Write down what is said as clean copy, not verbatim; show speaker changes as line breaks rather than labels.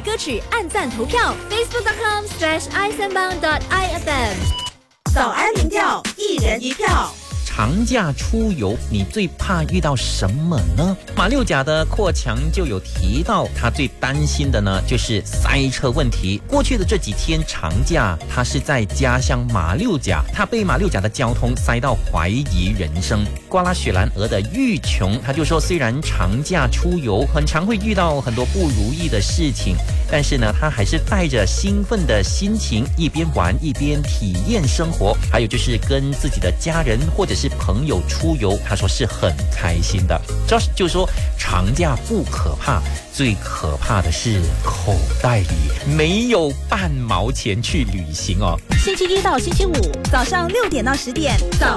歌曲按赞投票 facebook.com/isanbang.ifm。
早安民调，一人一票。
长假出游，你最怕遇到什么呢？马六甲的阔强就有提到，他最担心的呢就是塞车问题。过去的这几天长假，他是在家乡马六甲，他被马六甲的交通塞到怀疑人生。刮拉雪兰莪的玉琼，他就说，虽然长假出游很常会遇到很多不如意的事情，但是呢，他还是带着兴奋的心情，一边玩一边体验生活。还有就是跟自己的家人或者是朋友出游，他说是很开心的。Josh 就说，长假不可怕，最可怕的是口袋里没有半毛钱去旅行哦。
星期一到星期五早上6点到10点，早